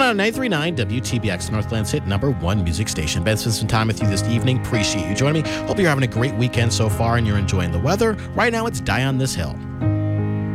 on 939 WTBX, Northland's hit #1 music station. Ben spent some time with you this evening. Appreciate you joining me. Hope you're having a great weekend so far and you're enjoying the weather. Right now, it's Die on This Hill.